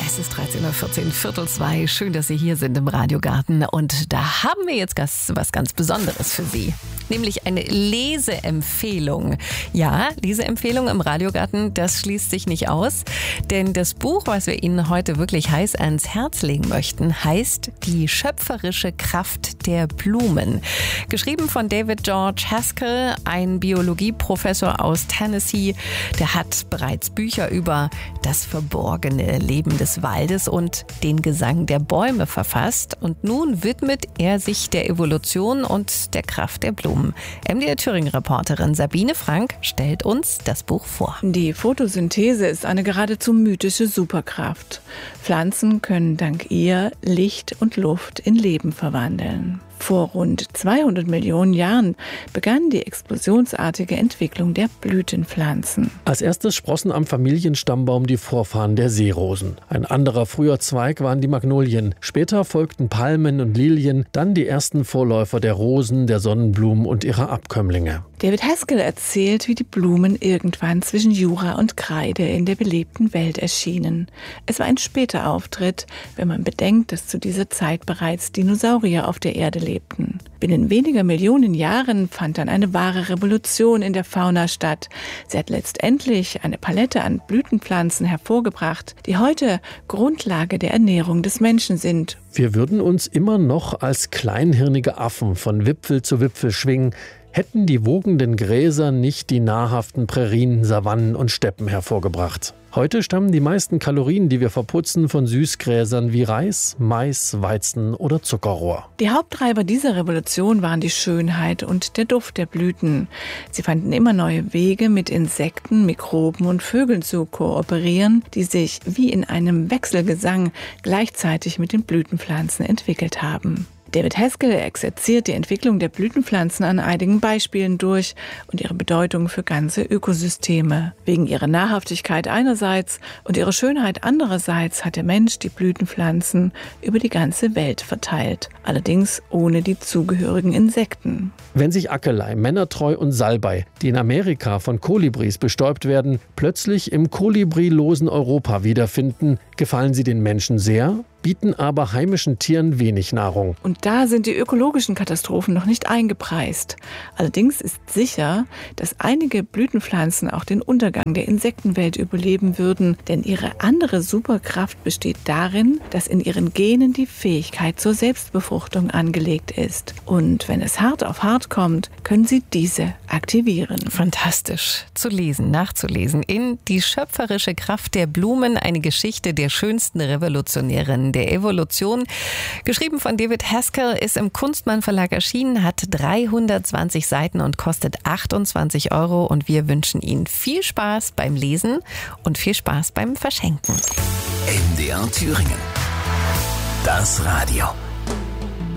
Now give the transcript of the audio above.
Es ist 13.14 Uhr, Viertel zwei. Schön, dass Sie hier sind im Radiogarten. Und da haben wir jetzt was ganz Besonderes für Sie. Nämlich eine Leseempfehlung. Ja, Leseempfehlung im Radiogarten, das schließt sich nicht aus. Denn das Buch, was wir Ihnen heute wirklich heiß ans Herz legen möchten, heißt Die schöpferische Kraft der Blumen. Geschrieben von David George Haskell, ein Biologieprofessor aus Tennessee. Der hat bereits Bücher über das verborgene Leben des Waldes und den Gesang der Bäume verfasst. Und nun widmet er sich der Evolution und der Kraft der Blumen. MDR Thüringen-Reporterin Sabine Frank stellt uns das Buch vor. Die Photosynthese ist eine geradezu mythische Superkraft. Pflanzen können dank ihr Licht und Luft in Leben verwandeln. Vor rund 200 Millionen Jahren begann die explosionsartige Entwicklung der Blütenpflanzen. Als erstes sprossen am Familienstammbaum die Vorfahren der Seerosen. Ein anderer früher Zweig waren die Magnolien. Später folgten Palmen und Lilien, dann die ersten Vorläufer der Rosen, der Sonnenblumen und ihrer Abkömmlinge. David Haskell erzählt, wie die Blumen irgendwann zwischen Jura und Kreide in der belebten Welt erschienen. Es war ein später Auftritt, wenn man bedenkt, dass zu dieser Zeit bereits Dinosaurier auf der Erde lebten. Binnen weniger Millionen Jahren fand dann eine wahre Revolution in der Fauna statt. Sie hat letztendlich eine Palette an Blütenpflanzen hervorgebracht, die heute Grundlage der Ernährung des Menschen sind. Wir würden uns immer noch als kleinhirnige Affen von Wipfel zu Wipfel schwingen, hätten die wogenden Gräser nicht die nahrhaften Prärien, Savannen und Steppen hervorgebracht. Heute stammen die meisten Kalorien, die wir verputzen, von Süßgräsern wie Reis, Mais, Weizen oder Zuckerrohr. Die Haupttreiber dieser Revolution waren die Schönheit und der Duft der Blüten. Sie fanden immer neue Wege, mit Insekten, Mikroben und Vögeln zu kooperieren, die sich wie in einem Wechselgesang gleichzeitig mit den Blütenpflanzen entwickelt haben. David Haskell exerziert die Entwicklung der Blütenpflanzen an einigen Beispielen durch und ihre Bedeutung für ganze Ökosysteme. Wegen ihrer Nahrhaftigkeit einerseits und ihrer Schönheit andererseits hat der Mensch die Blütenpflanzen über die ganze Welt verteilt, allerdings ohne die zugehörigen Insekten. Wenn sich Akelei, Männertreu und Salbei, die in Amerika von Kolibris bestäubt werden, plötzlich im kolibrilosen Europa wiederfinden, gefallen sie den Menschen sehr, bieten aber heimischen Tieren wenig Nahrung. Und da sind die ökologischen Katastrophen noch nicht eingepreist. Allerdings ist sicher, dass einige Blütenpflanzen auch den Untergang der Insektenwelt überleben würden, denn ihre andere Superkraft besteht darin, dass in ihren Genen die Fähigkeit zur Selbstbefruchtung angelegt ist. Und wenn es hart auf hart kommt, können sie diese aktivieren. Fantastisch zu lesen, nachzulesen in Die schöpferische Kraft der Blumen, eine Geschichte der schönsten Revolutionärin der Evolution. Geschrieben von David Haskell, ist im Kunstmann Verlag erschienen, hat 320 Seiten und kostet 28 €. Und wir wünschen Ihnen viel Spaß beim Lesen und viel Spaß beim Verschenken. MDR Thüringen. Das Radio.